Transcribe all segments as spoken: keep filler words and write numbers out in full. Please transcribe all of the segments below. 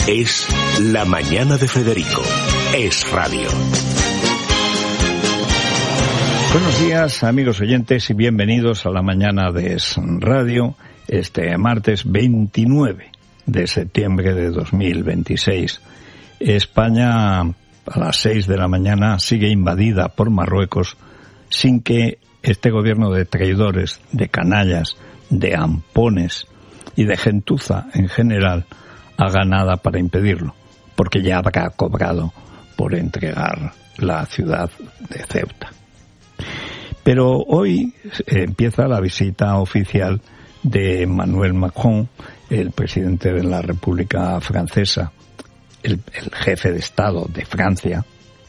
Es La Mañana de Federico. Es Radio. Buenos días, amigos oyentes, y bienvenidos a La Mañana de Es Radio, este martes veintinueve de septiembre de dos mil veintiséis. España, a las seis de la mañana, sigue invadida por Marruecos sin que este gobierno de traidores, de canallas, de ampones y de gentuza en general haga nada para impedirlo, porque ya habrá cobrado por entregar la ciudad de Ceuta. Pero hoy empieza la visita oficial de Emmanuel Macron, el presidente de la República Francesa, el, el jefe de Estado de Francia,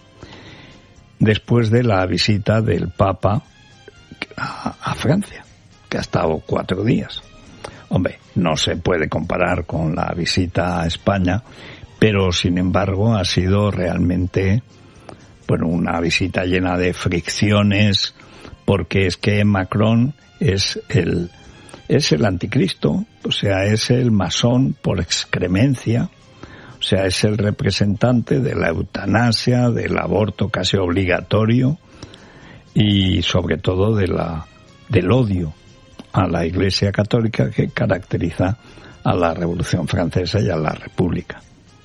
después de la visita del Papa a, a Francia, que ha estado cuatro días. Hombre, no se puede comparar con la visita a España, pero sin embargo ha sido realmente, bueno, una visita llena de fricciones, porque es que Macron es el, es el anticristo, o sea, es el masón por excremencia, o sea, es el representante de la eutanasia, del aborto casi obligatorio y sobre todo de la, del odio a la Iglesia Católica que caracteriza a la Revolución Francesa y a la República.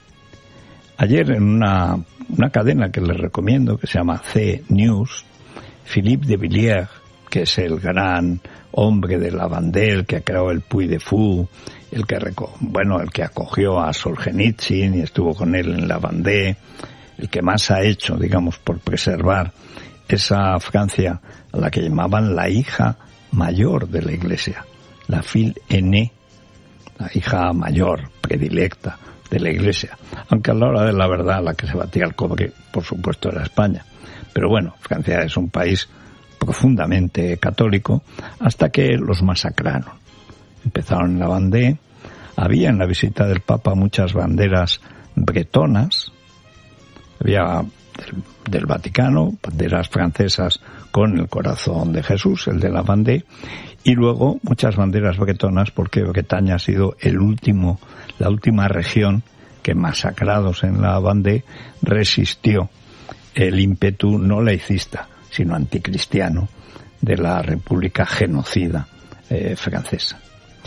Ayer en una, una cadena que les recomiendo, que se llama C News, Philippe de Villiers, que es el gran hombre de la Vendée, que ha creado el Puy de Fou, el que, bueno, el que acogió a Solzhenitsyn y estuvo con él en la Vendée, el que más ha hecho, digamos, por preservar esa Francia a la que llamaban la hija mayor de la Iglesia, la fille aînée, la hija mayor, predilecta de la Iglesia, aunque a la hora de la verdad la que se batía el cobre, por supuesto, era España. Pero bueno, Francia es un país profundamente católico hasta que los masacraron. Empezaron en la Vendée, había en la visita del Papa muchas banderas bretonas, había del, del Vaticano, banderas francesas con el corazón de Jesús, el de la Vendée, y luego muchas banderas bretonas porque Bretaña ha sido el último, la última región que, masacrados en la Vendée, resistió el ímpetu no laicista, sino anticristiano de la República genocida eh, francesa.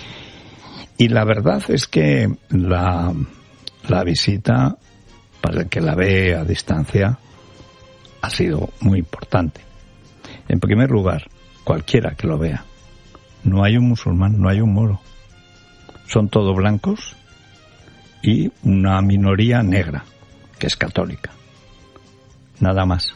Y la verdad es que la, la visita, para el que la ve a distancia, ha sido muy importante. En primer lugar, cualquiera que lo vea, no hay un musulmán, no hay un moro. Son todos blancos y una minoría negra, que es católica. Nada más.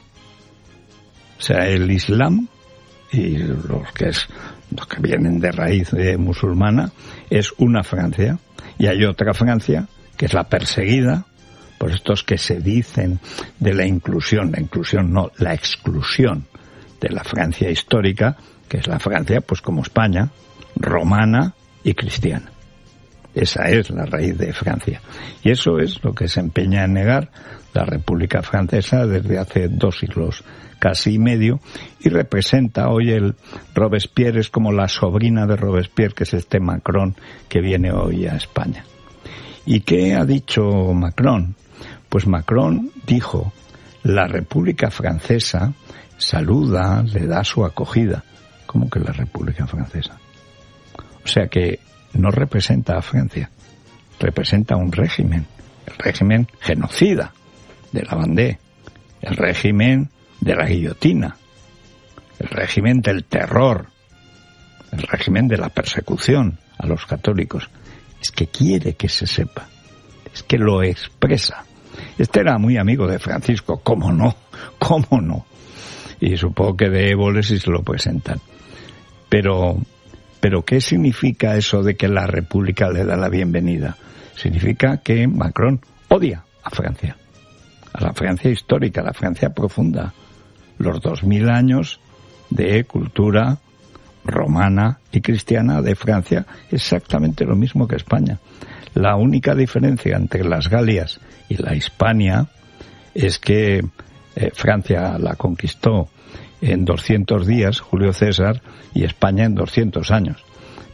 O sea, el Islam y los que es los que vienen de raíz eh, musulmana es una Francia, y hay otra Francia que es la perseguida por estos que se dicen de la inclusión, la inclusión no, la exclusión de la Francia histórica, que es la Francia, pues como España, romana y cristiana. Esa es la raíz de Francia. Y eso es lo que se empeña en negar la República Francesa desde hace dos siglos casi y medio, y representa hoy el Robespierre, es como la sobrina de Robespierre, que es este Macron que viene hoy a España. ¿Y qué ha dicho Macron? Pues Macron dijo, la República Francesa saluda, le da su acogida. ¿Cómo que la República Francesa? O sea que no representa a Francia, representa un régimen, el régimen genocida de la Vendée, el régimen de la guillotina, el régimen del terror, el régimen de la persecución a los católicos. Es que quiere que se sepa, es que lo expresa. Este era muy amigo de Francisco, ¿cómo no? ¿Cómo no? Y supongo que de Évole si se lo presentan. Pero, pero ¿qué significa eso de que la República le da la bienvenida? Significa que Macron odia a Francia, a la Francia histórica, a la Francia profunda, los dos mil años de cultura romana y cristiana de Francia, exactamente lo mismo que España. La única diferencia entre las Galias y la Hispania es que eh, Francia la conquistó en doscientos días, Julio César, y España en doscientos años.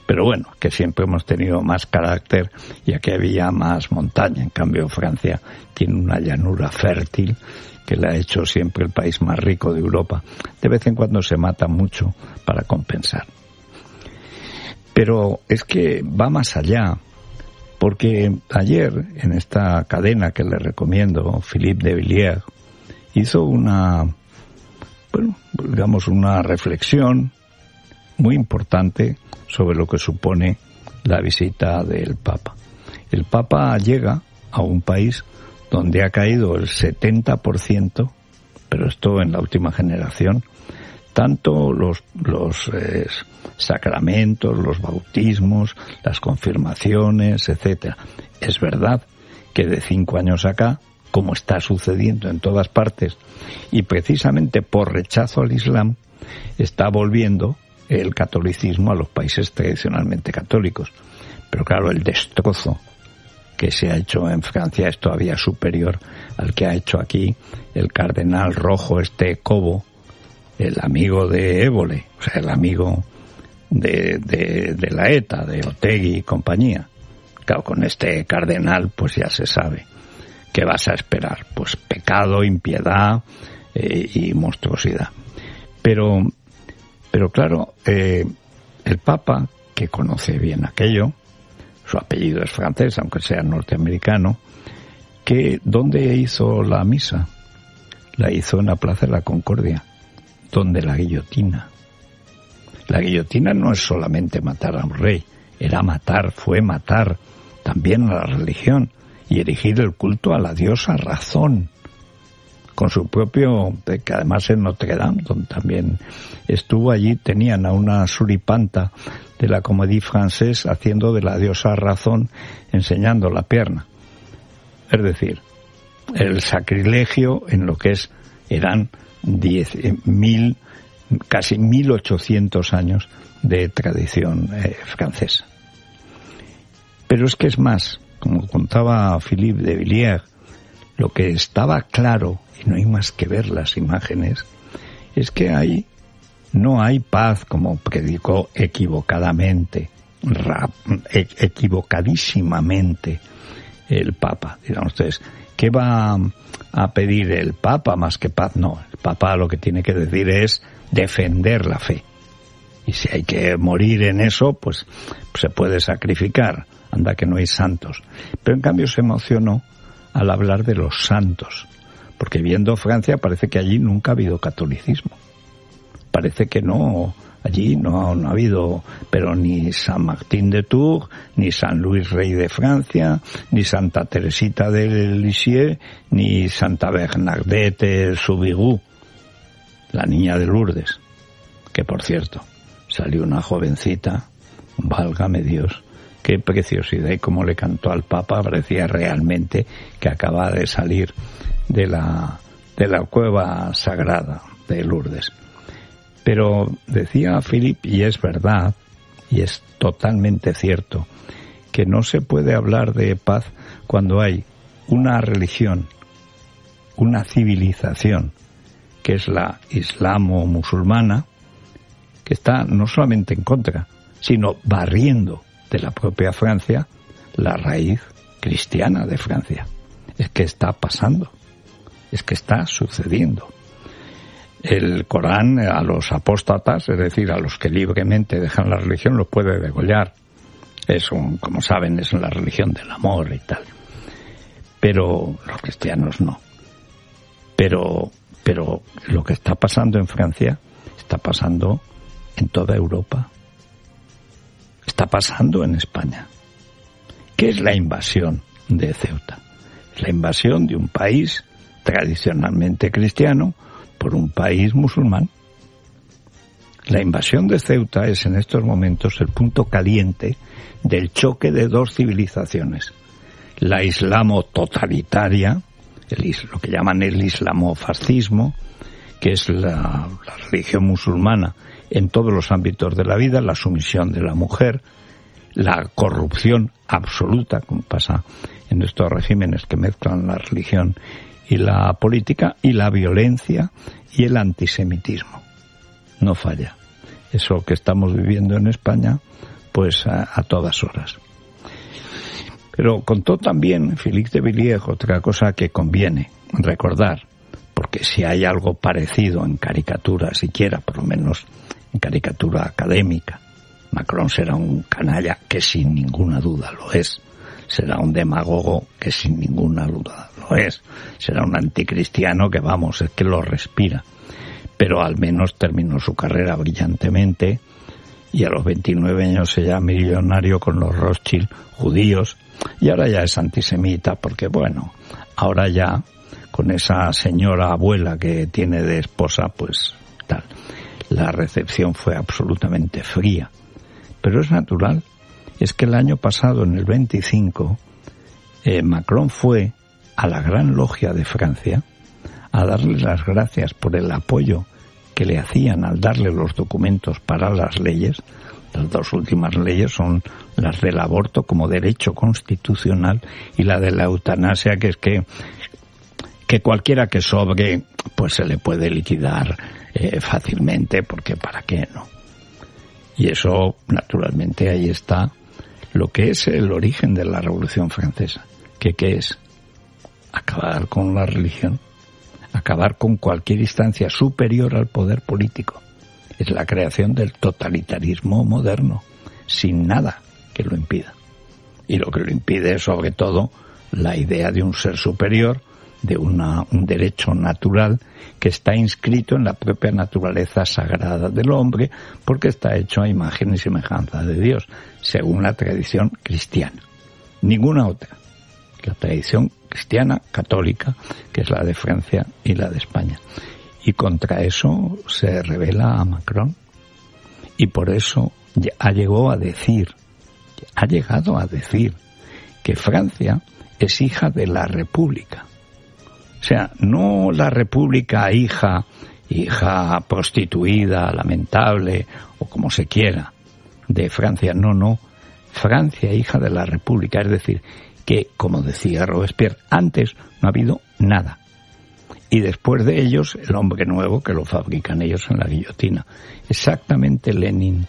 Pero bueno, que siempre hemos tenido más carácter y aquí había más montaña. En cambio, Francia tiene una llanura fértil que le ha hecho siempre el país más rico de Europa. De vez en cuando se mata mucho para compensar. Pero es que va más allá, porque ayer en esta cadena que le recomiendo, Philippe de Villiers, hizo una, bueno, digamos una reflexión muy importante sobre lo que supone la visita del Papa. El Papa llega a un país donde ha caído el setenta por ciento, pero esto en la última generación, tanto los, los eh, sacramentos, los bautismos, las confirmaciones, etcétera. Es verdad que de cinco años acá, como está sucediendo en todas partes, y precisamente por rechazo al Islam, está volviendo el catolicismo a los países tradicionalmente católicos. Pero claro, el destrozo que se ha hecho en Francia es todavía superior al que ha hecho aquí el cardenal rojo este Cobo, el amigo de Évole, o sea, el amigo de, de, de la ETA, de Otegi y compañía. Claro, con este cardenal pues ya se sabe. ¿Qué vas a esperar? Pues pecado, impiedad eh, y monstruosidad. Pero, pero claro, eh, el Papa, que conoce bien aquello, su apellido es francés, aunque sea norteamericano, que ¿dónde hizo la misa? La hizo en la Plaza de la Concordia, donde la guillotina. La guillotina no es solamente matar a un rey, era matar, fue matar también a la religión y erigir el culto a la diosa Razón, con su propio, que además en Notre Dame, donde también estuvo allí, tenían a una suripanta de la Comédie Française haciendo de la diosa Razón, enseñando la pierna. Es decir, el sacrilegio en lo que es, eran diez mil, casi mil ochocientos años de tradición eh, francesa. Pero es que es más, como contaba Philippe de Villiers, lo que estaba claro, y no hay más que ver las imágenes, es que hay, no hay paz, como predicó equivocadamente, rap, e- equivocadísimamente el Papa. Dirán ustedes, ¿qué va a pedir el Papa más que paz? No, el Papa lo que tiene que decir es defender la fe. Y si hay que morir en eso, pues, pues se puede sacrificar. Anda que no hay santos. Pero en cambio se emocionó al hablar de los santos, porque viendo Francia parece que allí nunca ha habido catolicismo. Parece que no, allí no, no ha habido, pero ni San Martín de Tours, ni San Luis Rey de Francia, ni Santa Teresita de Lisieux, ni Santa Bernadette Soubirous, la niña de Lourdes, que por cierto, salió una jovencita, válgame Dios, qué preciosidad, y cómo le cantó al Papa, parecía realmente que acababa de salir de la, de la cueva sagrada de Lourdes. Pero decía Philippe, y es verdad, y es totalmente cierto, que no se puede hablar de paz cuando hay una religión, una civilización, que es la islamo-musulmana, que está no solamente en contra, sino barriendo de la propia Francia la raíz cristiana de Francia. Es que está pasando, es que está sucediendo. El Corán a los apóstatas, es decir, a los que libremente dejan la religión, los puede degollar. Es un, como saben, es la religión del amor y tal. Pero los cristianos no. Pero, pero lo que está pasando en Francia está pasando en toda Europa. Está pasando en España. ¿Qué es la invasión de Ceuta? Es la invasión de un país tradicionalmente cristiano por un país musulmán. La invasión de Ceuta es en estos momentos el punto caliente del choque de dos civilizaciones. La islamo totalitaria, el, lo que llaman el islamofascismo, que es la, la religión musulmana en todos los ámbitos de la vida, la sumisión de la mujer, la corrupción absoluta, como pasa en estos regímenes que mezclan la religión y la política, y la violencia y el antisemitismo. No falla. Eso que estamos viviendo en España pues a, a todas horas. Pero contó también Philippe de Villiers otra cosa que conviene recordar, porque si hay algo parecido en caricatura, siquiera, por lo menos en caricatura académica, Macron será un canalla que sin ninguna duda lo es, será un demagogo que sin ninguna duda lo es, será un anticristiano que vamos, es que lo respira, pero al menos terminó su carrera brillantemente y a los veintinueve años se llama millonario con los Rothschild judíos y ahora ya es antisemita porque bueno, ahora ya con esa señora abuela que tiene de esposa pues tal, la recepción fue absolutamente fría, pero es natural. Es que el año pasado, en el veinticinco, eh, Macron fue a la Gran Logia de Francia a darle las gracias por el apoyo que le hacían al darle los documentos para las leyes. Las dos últimas leyes son las del aborto como derecho constitucional y la de la eutanasia, que es que, que cualquiera que sobre pues se le puede liquidar eh, fácilmente, porque ¿para qué no? Y eso, naturalmente, ahí está lo que es el origen de la Revolución Francesa. ¿Qué, qué es? Acabar con la religión, acabar con cualquier instancia superior al poder político. Es la creación del totalitarismo moderno, sin nada que lo impida. Y lo que lo impide es, sobre todo, la idea de un ser superior, de una, un derecho natural que está inscrito en la propia naturaleza sagrada del hombre, porque está hecho a imagen y semejanza de Dios, según la tradición cristiana. Ninguna otra. La tradición cristiana católica, que es la de Francia y la de España. Y contra eso se revela a Macron. Y por eso ha llegado a decir, ha llegado a decir que Francia es hija de la República. O sea, no la República hija, hija prostituida, lamentable, o como se quiera, de Francia. No, no. Francia hija de la República. Es decir, que, como decía Robespierre, antes no ha habido nada. Y después de ellos, el hombre nuevo que lo fabrican ellos en la guillotina. Exactamente Lenin.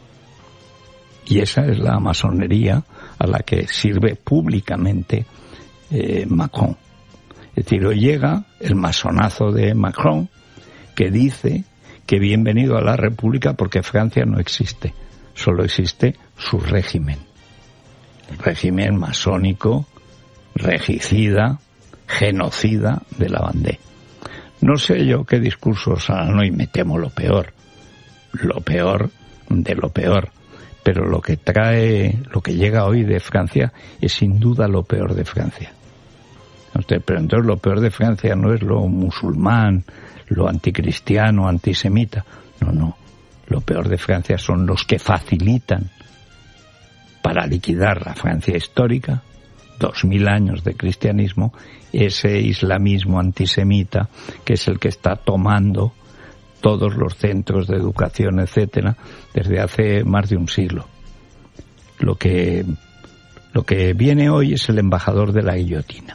Y esa es la masonería a la que sirve públicamente eh, Macron. Es decir, hoy llega el masonazo de Macron que dice que bienvenido a la República porque Francia no existe, solo existe su régimen. El régimen masónico, regicida, genocida de la Vendée. No sé yo qué discursos harán hoy, me temo lo peor, lo peor de lo peor, pero lo que trae, lo que llega hoy de Francia es sin duda lo peor de Francia. Pero entonces lo peor de Francia no es lo musulmán, lo anticristiano, antisemita. No, no. Lo peor de Francia son los que facilitan para liquidar la Francia histórica, dos mil años de cristianismo, ese islamismo antisemita que es el que está tomando todos los centros de educación, etcétera, desde hace más de un siglo. Lo que, lo que viene hoy es el embajador de la guillotina,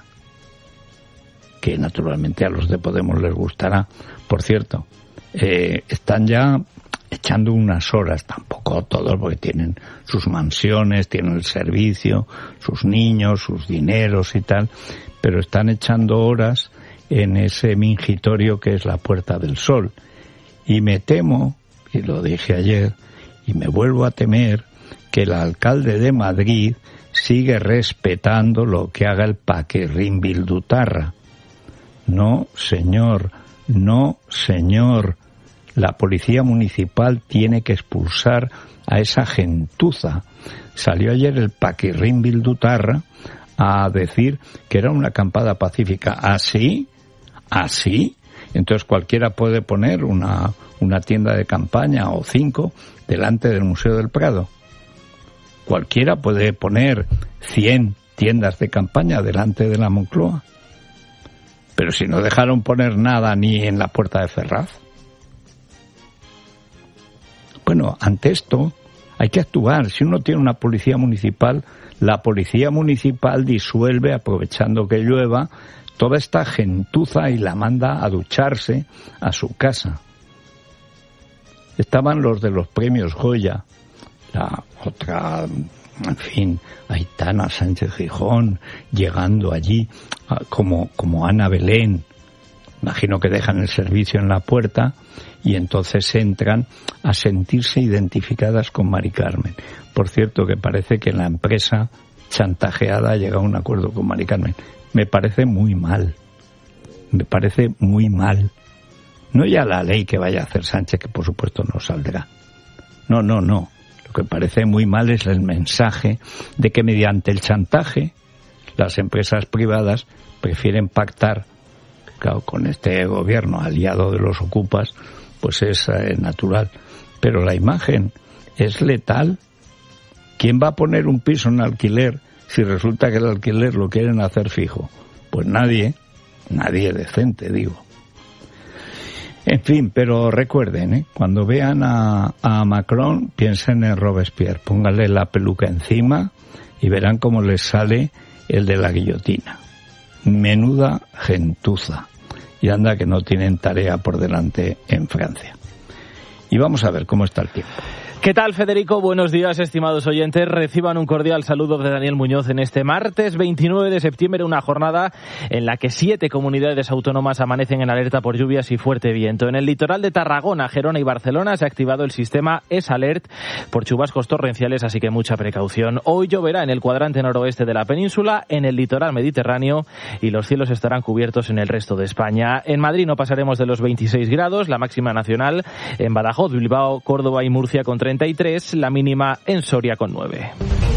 que naturalmente a los de Podemos les gustará. Por cierto, eh, están ya echando unas horas, tampoco todos, porque tienen sus mansiones, tienen el servicio, sus niños, sus dineros y tal, pero están echando horas en ese mingitorio que es la Puerta del Sol. Y me temo, y lo dije ayer, y me vuelvo a temer, que el alcalde de Madrid sigue respetando lo que haga el Paquirrín Bildutarra. No, señor, no, señor. La policía municipal tiene que expulsar a esa gentuza. Salió ayer el Paquirrín Bildutarra a decir que era una acampada pacífica. ¿Así? ¿Así? Entonces cualquiera puede poner una, una tienda de campaña o cinco delante del Museo del Prado. Cualquiera puede poner cien tiendas de campaña delante de la Moncloa. Pero si no dejaron poner nada ni en la Puerta de Ferraz. Bueno, ante esto hay que actuar. Si uno tiene una policía municipal, la policía municipal disuelve, aprovechando que llueva, toda esta gentuza y la manda a ducharse a su casa. Estaban los de los premios Goya, la otra, en fin, Aitana Sánchez Gijón, llegando allí como, como Ana Belén. Imagino que dejan el servicio en la puerta y entonces entran a sentirse identificadas con Mari Carmen. Por cierto, que parece que la empresa chantajeada ha llegado a un acuerdo con Mari Carmen. Me parece muy mal. Me parece muy mal. No ya la ley que vaya a hacer Sánchez, que por supuesto no saldrá. No, no, no. Lo que parece muy mal es el mensaje de que mediante el chantaje las empresas privadas prefieren pactar. Claro, con este gobierno aliado de los ocupas, pues es eh, natural. Pero la imagen es letal. ¿Quién va a poner un piso en alquiler si resulta que el alquiler lo quieren hacer fijo? Pues nadie, nadie decente, digo. En fin, pero recuerden, ¿eh? Cuando vean a, a Macron, piensen en Robespierre, pónganle la peluca encima y verán cómo les sale el de la guillotina. Menuda gentuza. Y anda que no tienen tarea por delante en Francia. Y vamos a ver cómo está el tiempo. ¿Qué tal, Federico? Buenos días, estimados oyentes. Reciban un cordial saludo de Daniel Muñoz en este martes veintinueve de septiembre, una jornada en la que siete comunidades autónomas amanecen en alerta por lluvias y fuerte viento. En el litoral de Tarragona, Gerona y Barcelona se ha activado el sistema S-Alert por chubascos torrenciales, así que mucha precaución. Hoy lloverá en el cuadrante noroeste de la península, en el litoral mediterráneo, y los cielos estarán cubiertos en el resto de España. En Madrid no pasaremos de los veintiséis grados, la máxima nacional en Badajoz, Bilbao, Córdoba y Murcia con treinta y tres, la mínima en Soria con nueve.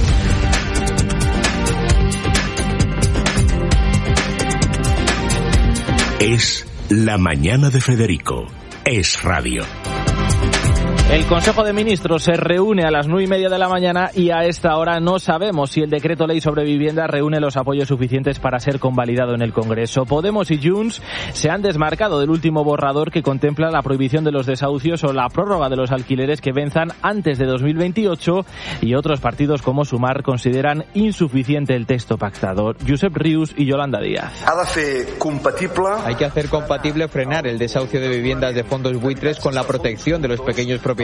Es la mañana de Federico. Es radio. El Consejo de Ministros se reúne a las nueve y media de la mañana y a esta hora no sabemos si el decreto ley sobre vivienda reúne los apoyos suficientes para ser convalidado en el Congreso. Podemos y Junts se han desmarcado del último borrador que contempla la prohibición de los desahucios o la prórroga de los alquileres que venzan antes de dos mil veintiocho, y otros partidos como Sumar consideran insuficiente el texto pactado. Josep Rius y Yolanda Díaz. Hay que hacer compatible frenar el desahucio de viviendas de fondos buitres con la protección de los pequeños propietarios.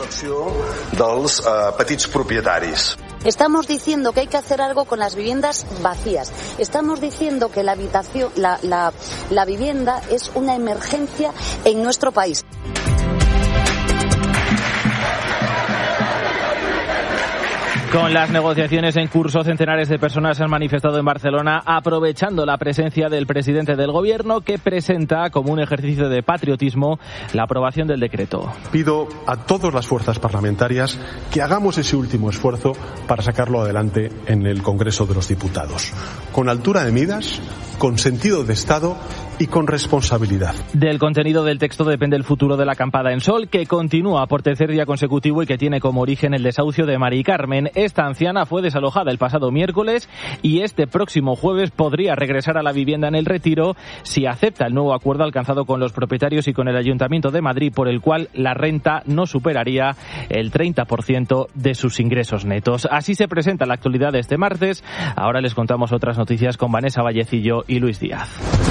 Estamos diciendo que hay que hacer algo con las viviendas vacías. Estamos diciendo que la habitación, la, la, la vivienda es una emergencia en nuestro país. Con las negociaciones en curso, centenares de personas se han manifestado en Barcelona aprovechando la presencia del presidente del Gobierno, que presenta como un ejercicio de patriotismo la aprobación del decreto. Pido a todas las fuerzas parlamentarias que hagamos ese último esfuerzo para sacarlo adelante en el Congreso de los Diputados, con altura de miras, con sentido de Estado y con responsabilidad. Del contenido del texto depende el futuro de la acampada en Sol, que continúa por tercer día consecutivo y que tiene como origen el desahucio de Mari Carmen. Esta anciana fue desalojada el pasado miércoles y este próximo jueves podría regresar a la vivienda en El Retiro si acepta el nuevo acuerdo alcanzado con los propietarios y con el Ayuntamiento de Madrid, por el cual la renta no superaría el treinta por ciento de sus ingresos netos. Así se presenta la actualidad de este martes. Ahora les contamos otras noticias con Vanessa Vallecillo y Luis Díaz.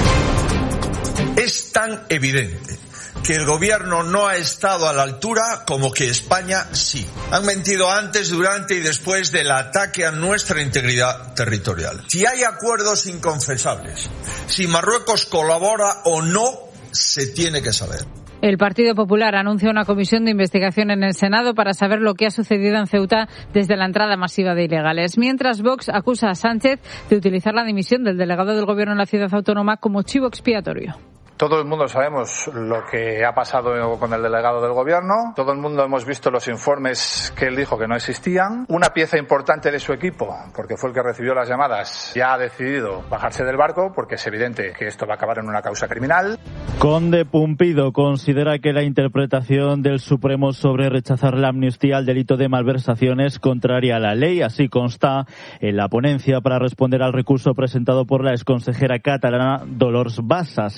Es tan evidente que el gobierno no ha estado a la altura como que España sí. Han mentido antes, durante y después del ataque a nuestra integridad territorial. Si hay acuerdos inconfesables, si Marruecos colabora o no, se tiene que saber. El Partido Popular anuncia una comisión de investigación en el Senado para saber lo que ha sucedido en Ceuta desde la entrada masiva de ilegales. Mientras, Vox acusa a Sánchez de utilizar la dimisión del delegado del Gobierno en la ciudad autónoma como chivo expiatorio. Todo el mundo sabemos lo que ha pasado con el delegado del Gobierno. Todo el mundo hemos visto los informes que él dijo que no existían. Una pieza importante de su equipo, porque fue el que recibió las llamadas, ya ha decidido bajarse del barco porque es evidente que esto va a acabar en una causa criminal. Conde Pumpido considera que la interpretación del Supremo sobre rechazar la amnistía al delito de malversación es contraria a la ley. Así consta en la ponencia para responder al recurso presentado por la exconsejera catalana Dolors Bassa. Se prevé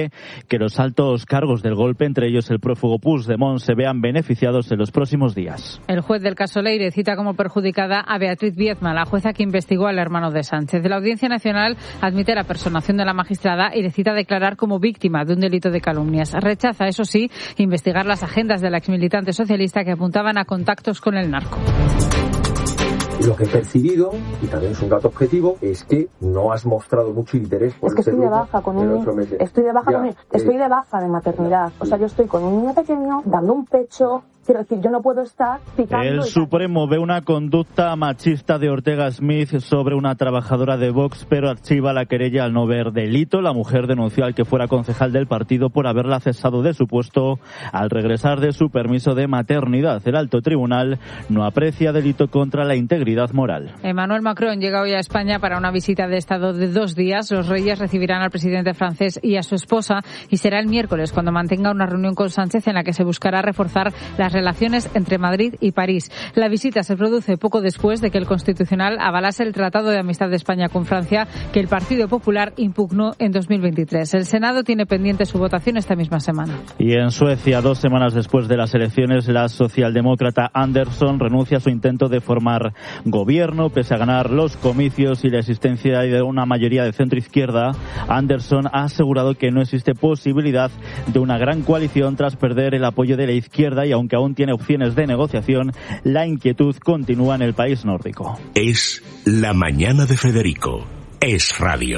prevé que los altos cargos del golpe, entre ellos el prófugo Puigdemont, se vean beneficiados en los próximos días. El juez del caso Leire cita como perjudicada a Beatriz Viezma, la jueza que investigó al hermano de Sánchez. La Audiencia Nacional admite la personación de la magistrada y le cita declarar como víctima de un delito de calumnias. Rechaza, eso sí, investigar las agendas de la exmilitante socialista que apuntaban a contactos con el narco. Lo que he percibido, y también es un dato objetivo, es que no has mostrado mucho interés por es que este estoy de grupo baja con un en niño, ocho meses. estoy de baja Ya, con un, eh, estoy de baja de maternidad. O sea, yo estoy con un niño pequeño dando un pecho. Quiero decir, yo no puedo estar picando. El y... Supremo ve una conducta machista de Ortega Smith sobre una trabajadora de Vox, pero archiva la querella al no ver delito. La mujer denunció al que fuera concejal del partido por haberla cesado de su puesto al regresar de su permiso de maternidad. El alto tribunal no aprecia delito contra la integridad moral. Emmanuel Macron llega hoy a España para una visita de Estado de dos días. Los reyes recibirán al presidente francés y a su esposa y será el miércoles cuando mantenga una reunión con Sánchez en la que se buscará reforzar las relaciones entre Madrid y París. La visita se produce poco después de que el Constitucional avalase el Tratado de Amistad de España con Francia que el Partido Popular impugnó en dos mil veintitrés. El Senado tiene pendiente su votación esta misma semana. Y en Suecia, dos semanas después de las elecciones, la socialdemócrata Andersson renuncia a su intento de formar gobierno. Pese a ganar los comicios y la existencia de una mayoría de centro-izquierda, Andersson ha asegurado que no existe posibilidad de una gran coalición tras perder el apoyo de la izquierda y aunque aún tiene opciones de negociación, la inquietud continúa en el país nórdico. Es La Mañana de Federico. Es Radio.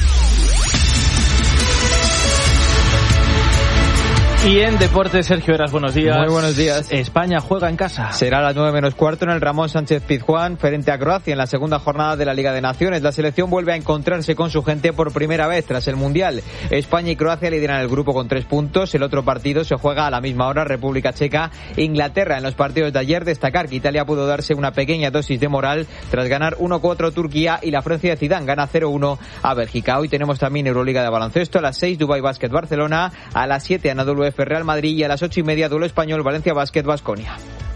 Y en deportes, Sergio Heras, buenos días. Muy buenos días. España juega en casa. Será a las nueve menos cuarto en el Ramón Sánchez Pizjuán frente a Croacia en la segunda jornada de la Liga de Naciones. La selección vuelve a encontrarse con su gente por primera vez tras el Mundial. España y Croacia lideran el grupo con tres puntos. El otro partido se juega a la misma hora, República Checa, Inglaterra. En los partidos de ayer, destacar que Italia pudo darse una pequeña dosis de moral tras ganar uno cuatro a Turquía y la Francia de Zidane gana cero uno a Bélgica. Hoy tenemos también Euroliga de baloncesto. A las seis, Dubái Basket Barcelona. A las siete, Anadolu F Real Madrid. Y a las ocho y media, duelo español, Valencia Basket Baskonia.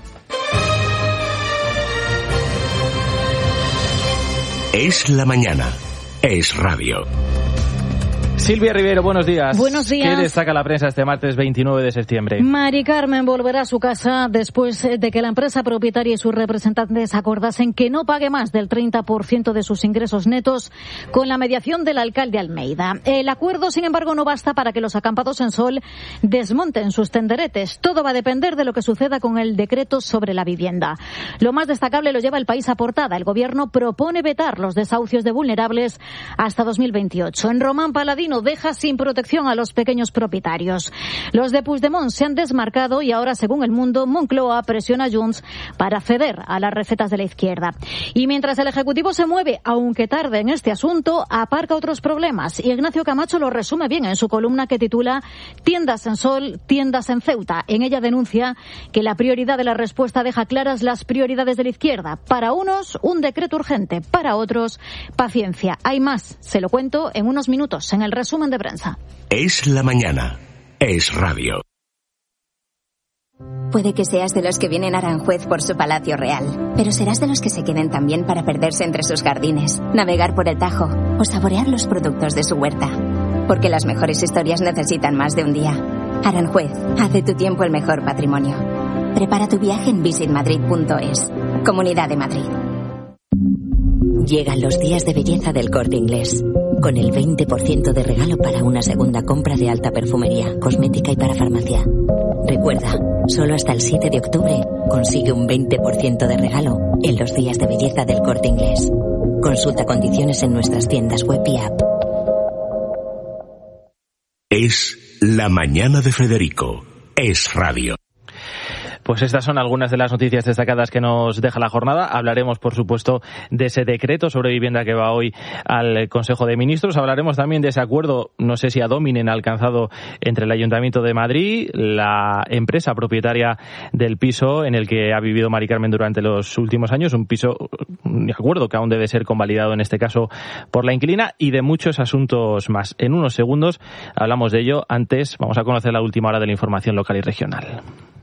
Es la mañana. Es Radio. Silvia Rivero, buenos días. Buenos días. ¿Qué destaca la prensa este martes veintinueve de septiembre? Mari Carmen volverá a su casa después de que la empresa propietaria y sus representantes acordasen que no pague más del treinta por ciento de sus ingresos netos con la mediación del alcalde Almeida. El acuerdo, sin embargo, no basta para que los acampados en Sol desmonten sus tenderetes. Todo va a depender de lo que suceda con el decreto sobre la vivienda. Lo más destacable lo lleva El País a portada. El gobierno propone vetar los desahucios de vulnerables hasta dos mil veintiocho. En Román Paladino deja sin protección a los pequeños propietarios. Los de Puigdemont se han desmarcado y ahora, según El Mundo, Moncloa presiona a Junts para ceder a las recetas de la izquierda. Y mientras el Ejecutivo se mueve, aunque tarde en este asunto, aparca otros problemas. Y Ignacio Camacho lo resume bien en su columna que titula Tiendas en Sol, tiendas en Ceuta. En ella denuncia que la prioridad de la respuesta deja claras las prioridades de la izquierda. Para unos, un decreto urgente. Para otros, paciencia. Hay más. Se lo cuento en unos minutos en el resumen de prensa. Es la mañana. Es Radio. Puede que seas de los que vienen a Aranjuez por su palacio real, pero serás de los que se queden también para perderse entre sus jardines, navegar por el Tajo o saborear los productos de su huerta. Porque las mejores historias necesitan más de un día. Aranjuez, haz de tu tiempo el mejor patrimonio. Prepara tu viaje en visit madrid punto es. Comunidad de Madrid. Llegan los días de belleza del Corte Inglés, con el veinte por ciento de regalo para una segunda compra de alta perfumería, cosmética y para farmacia. Recuerda, solo hasta el siete de octubre consigue un veinte por ciento de regalo en los días de belleza del Corte Inglés. Consulta condiciones en nuestras tiendas web y app. Es la mañana de Federico. Es Radio. Pues estas son algunas de las noticias destacadas que nos deja la jornada. Hablaremos, por supuesto, de ese decreto sobre vivienda que va hoy al Consejo de Ministros. Hablaremos también de ese acuerdo, no sé si ad hominem, alcanzado entre el Ayuntamiento de Madrid, la empresa propietaria del piso en el que ha vivido Mari Carmen durante los últimos años, un piso, un acuerdo que aún debe ser convalidado en este caso por la inquilina, y de muchos asuntos más. En unos segundos hablamos de ello. Antes vamos a conocer la última hora de la información local y regional.